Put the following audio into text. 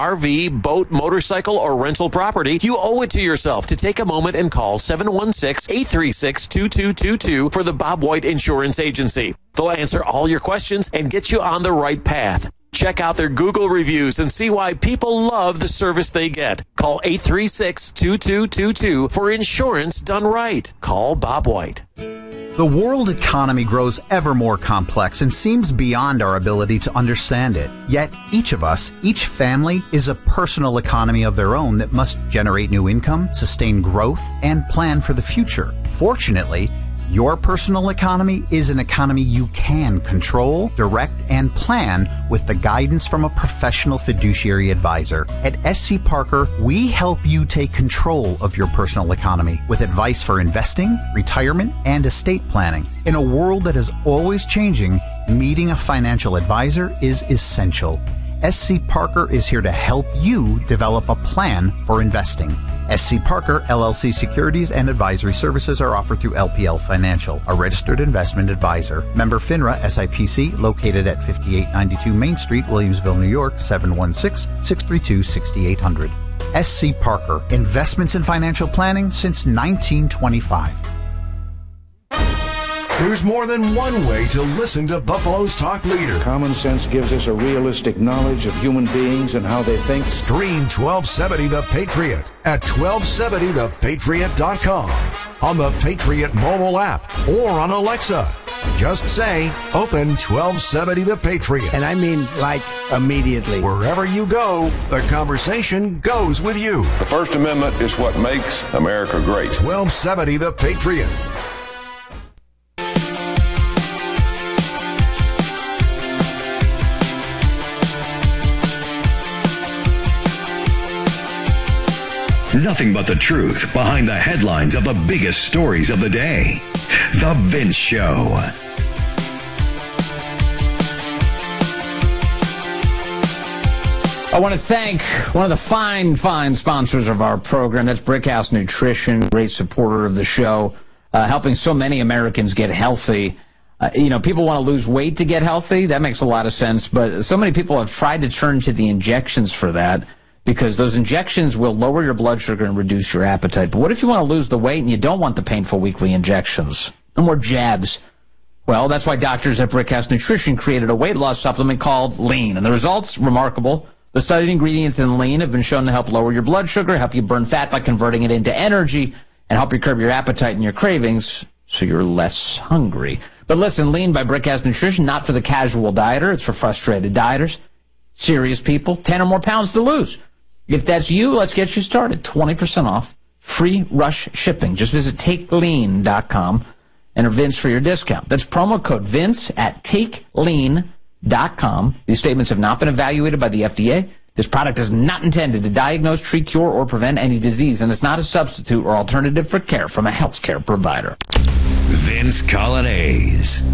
RV, boat, motorcycle, or rental property, you owe it to yourself to take a moment and call 716-836-2222 for the Bob White Insurance Agency. They'll answer all your questions and get you on the right path. Check out their Google reviews and see why people love the service they get. Call 836-2222 for insurance done right. Call Bob White. The world economy grows ever more complex and seems beyond our ability to understand it. Yet each of us, each family, is a personal economy of their own that must generate new income, sustain growth, and plan for the future. Fortunately, your personal economy is an economy you can control, direct, and plan with the guidance from a professional fiduciary advisor. At SC Parker, we help you take control of your personal economy with advice for investing, retirement, and estate planning. In a world that is always changing, meeting a financial advisor is essential. SC Parker is here to help you develop a plan for investing. SC Parker, LLC securities and advisory services are offered through LPL Financial, a registered investment advisor. Member FINRA SIPC, located at 5892 Main Street, Williamsville, New York, 716-632-6800. SC Parker, investments in financial planning since 1925. There's more than one way to listen to Buffalo's talk leader. Common sense gives us a realistic knowledge of human beings and how they think. Stream 1270 The Patriot at 1270thepatriot.com, on the Patriot mobile app, or on Alexa. Just say, open 1270 The Patriot. And I mean, like, immediately. Wherever you go, the conversation goes with you. The First Amendment is what makes America great. 1270 The Patriot. Nothing but the truth behind the headlines of the biggest stories of the day. The Vince Show. I want to thank one of the fine sponsors of our program. That's Brickhouse Nutrition, great supporter of the show, helping so many Americans get healthy. People want to lose weight to get healthy. That makes a lot of sense. But so many people have tried to turn to the injections for that, because those injections will lower your blood sugar and reduce your appetite. But what if you want to lose the weight and you don't want the painful weekly injections? No more jabs. Well, that's why doctors at Brickhouse Nutrition created a weight loss supplement called Lean. And the results, remarkable. The studied ingredients in Lean have been shown to help lower your blood sugar, help you burn fat by converting it into energy, and help you curb your appetite and your cravings so you're less hungry. But listen, Lean by Brickhouse Nutrition, not for the casual dieter. It's for frustrated dieters, serious people, 10 or more pounds to lose. If that's you, let's get you started. 20% off, free rush shipping. Just visit TakeLean.com, enter Vince for your discount. That's promo code Vince at TakeLean.com. These statements have not been evaluated by the FDA. This product is not intended to diagnose, treat, cure, or prevent any disease, and it's not a substitute or alternative for care from a healthcare provider. Vince Coglianese.